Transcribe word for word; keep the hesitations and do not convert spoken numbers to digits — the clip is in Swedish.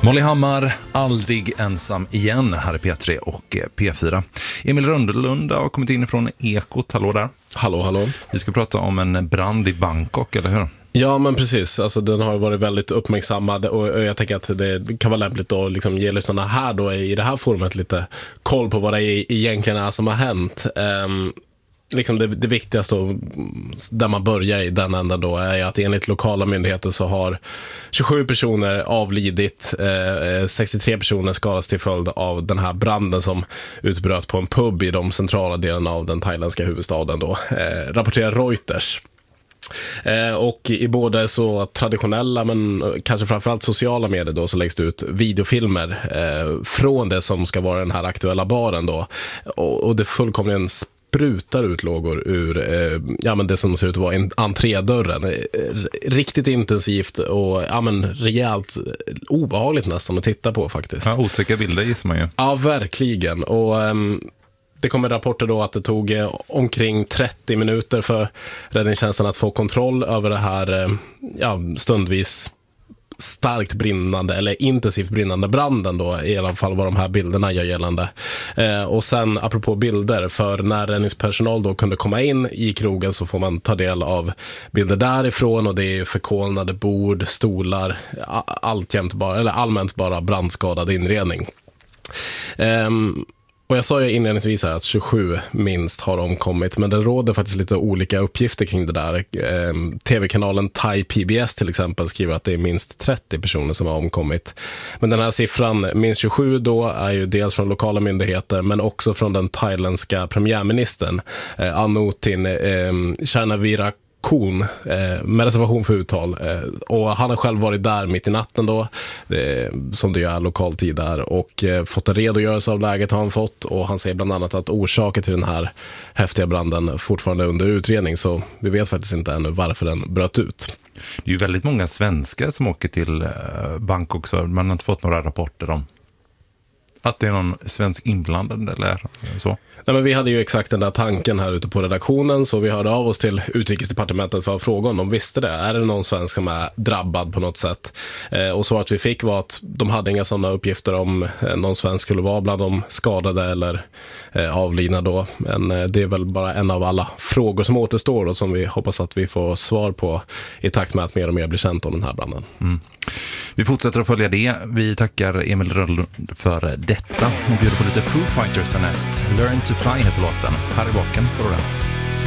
Molly Hammar, aldrig ensam igen, här är P tre och P fyra. Emil Röndelund har kommit in från Ekot, hallå där. Hallå, hallå. Vi ska prata om en brand i Bangkok, eller hur? Ja, men precis. Alltså, den har varit väldigt uppmärksammad och jag tänker att det kan vara lämpligt att liksom ge lyssnarna här då i det här forumet lite koll på vad det är egentligen är som har hänt. Um, liksom det, det viktigaste då, där man börjar i den änden då, är att enligt lokala myndigheter så har tjugosju personer avlidit, eh, sextiotre personer skadats till följd av den här branden som utbröt på en pub i de centrala delarna av den thailändska huvudstaden då, eh, rapporterar Reuters. Eh, och i både så traditionella men kanske framförallt sociala medier då, så läggs det ut videofilmer eh, från det som ska vara den här aktuella baren då, och, och det fullkomligen sprutar ut lågor ur eh, ja, men det som ser ut att vara en entrédörren. Eh, riktigt intensivt och ja, men rejält obehagligt nästan att titta på faktiskt. Ja, otäcka bilder gissar man ju. Ja, verkligen. Och ehm, det kommer rapporter då att det tog eh, omkring trettio minuter för räddningstjänsten att få kontroll över det här eh, ja, stundvis starkt brinnande eller intensivt brinnande branden då, i alla fall vad de här bilderna gör gällande. Eh, och sen apropå bilder, för när räddningspersonal då kunde komma in i krogen så får man ta del av bilder därifrån, och det är förkolnade bord, stolar, alltjämt bara, eller allmänt bara brandskadad inredning. Ehm Och jag sa ju inledningsvis här att tjugosju minst har omkommit, men det råder faktiskt lite olika uppgifter kring det där. Eh, tv-kanalen Thai P B S till exempel skriver att det är minst trettio personer som har omkommit. Men den här siffran, minst tjugosju då, är ju dels från lokala myndigheter men också från den thailändska premiärministern eh, Anutin eh, Charnavira Kon, eh, med reservation för uttal, eh, och han har själv varit där mitt i natten då, eh, som det är lokal tid där, och eh, fått en redogörelse av läget har han fått, och han säger bland annat att orsaken till den här häftiga branden fortfarande är under utredning, så vi vet faktiskt inte ännu varför den bröt ut. Det är ju väldigt många svenskar som åker till eh, Bangkok, så man har inte fått några rapporter om att det är någon svensk inblandad eller så. Nej, men vi hade ju exakt den där tanken här ute på redaktionen, så vi hörde av oss till Utrikesdepartementet för att fråga om de visste det. Är det någon svensk som är drabbad på något sätt? Eh, och svaret vi fick var att de hade inga sådana uppgifter om eh, någon svensk skulle vara bland de skadade eller eh, avlidna då. Men eh, det är väl bara en av alla frågor som återstår och som vi hoppas att vi får svar på i takt med att mer och mer blir känt om den här branden. Mm. Vi fortsätter att följa det. Vi tackar Emil Rönndelund för detta och bjuder på lite Foo Fighters härnäst. Learn to Fly heter låten. Här i baken får du den.